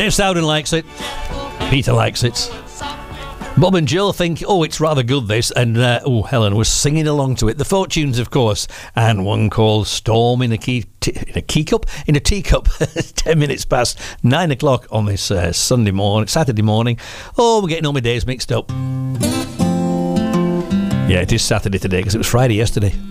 Brian Stowden likes it. Peter likes it. Bob and Jill think, it's rather good this, and Helen was singing along to it. The Fortunes, of course, and one called Storm in a teacup. 10 minutes past 9 o'clock on this Saturday morning. We're getting all my days mixed up. Yeah, it is Saturday today because it was Friday yesterday.